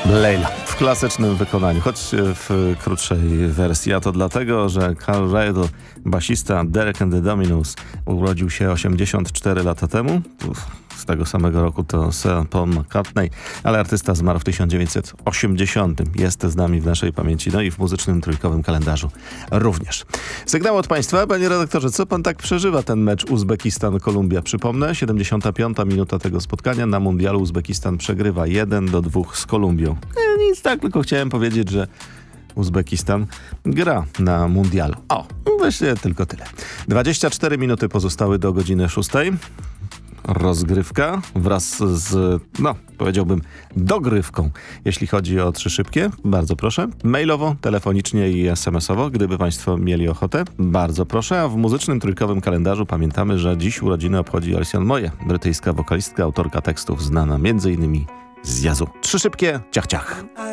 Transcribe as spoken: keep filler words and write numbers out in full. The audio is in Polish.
Leila w klasycznym wykonaniu, choć w krótszej wersji. A to dlatego, że Carl Riddle, basista Derek and the Dominos, urodził się osiemdziesiąt cztery lata temu. Z tego samego roku to Sir Paul McCartney, ale artysta zmarł w tysiąc dziewięćset osiemdziesiątym. Jest z nami w naszej pamięci, no i w muzycznym trójkowym kalendarzu również. Sygnał od Państwa. Panie redaktorze, co pan tak przeżywa ten mecz Uzbekistan-Kolumbia? Przypomnę, siedemdziesiąta piąta minuta tego spotkania. Na mundialu Uzbekistan przegrywa jeden do dwóch z Kolumbią. E, nic tak, tylko chciałem powiedzieć, że Uzbekistan gra na mundialu. O, właśnie tylko tyle. dwadzieścia cztery minuty pozostały do godziny szóstej. Rozgrywka wraz z, no powiedziałbym, dogrywką, jeśli chodzi o trzy szybkie. Bardzo proszę. Mailowo, telefonicznie i es em es owo, gdyby Państwo mieli ochotę. Bardzo proszę. A w muzycznym trójkowym kalendarzu pamiętamy, że dziś urodziny obchodzi Alison Moye, brytyjska wokalistka, autorka tekstów znana między innymi z jazzu. Trzy szybkie, ciach ciach.